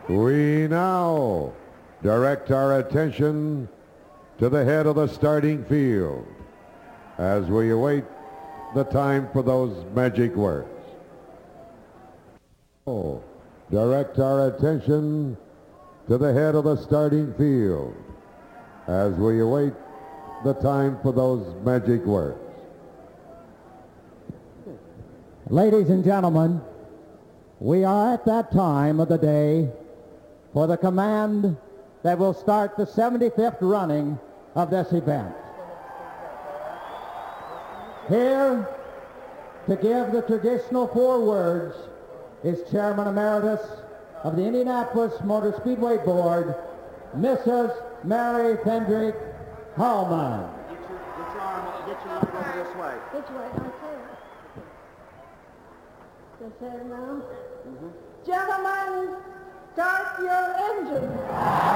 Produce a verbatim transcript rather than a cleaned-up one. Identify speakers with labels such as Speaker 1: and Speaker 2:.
Speaker 1: We now direct our attention to the head of the starting field as we await the time for those magic words. Oh, direct our attention to the head of the starting field as we await the time for those magic words.
Speaker 2: Ladies and gentlemen, we are at that time of the day for the command that will start the seventy-fifth running of this event. Here to give the traditional four words is Chairman Emeritus of the Indianapolis Motor Speedway Board, Missus Mary Fendrick Hallman.
Speaker 3: Get your, get your arm, get your leg over this way.
Speaker 4: Which way? Okay. Just say it now. Mm-hmm. Gentlemen, start your